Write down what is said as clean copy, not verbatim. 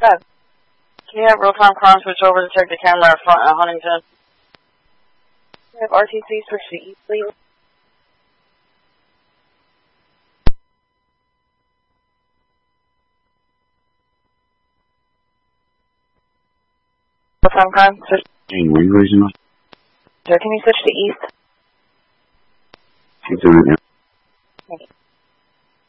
Good. Can you have real-time crime switch over to check the camera front at Huntington? Can you have RTC switch to east, please? Real-time crime switch. Jane, were you raising us? Sir, can you switch to east? She's doing it now. Thank you.